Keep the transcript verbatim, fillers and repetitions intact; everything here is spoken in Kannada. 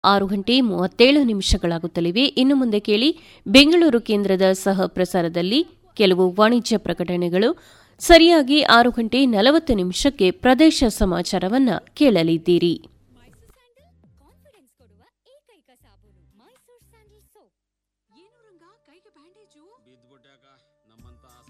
ಆರು ಗಂಟೆ ಮೂವತ್ತೇಳು ನಿಮಿಷಗಳಾಗುತ್ತಲಿವೆ. ಇನ್ನು ಮುಂದೆ ಕೇಳಿ ಬೆಂಗಳೂರು ಕೇಂದ್ರದ ಸಹ ಪ್ರಸಾರದಲ್ಲಿ ಕೆಲವು ವಾಣಿಜ್ಯ ಪ್ರಕಟಣೆಗಳು. ಸರಿಯಾಗಿ ಆರು ಗಂಟೆ ನಲವತ್ತು ನಿಮಿಷಕ್ಕೆ ಪ್ರದೇಶ ಸಮಾಚಾರವನ್ನು ಕೇಳಲಿದ್ದೀರಿ. ಏನು ರಂಗ ಕೈಗೆ ಬ್ಯಾಂಡೇಜು? ಬಿದ್ದ್ಬಿಟ್ಯಾಕ ನಮ್ಮಂತ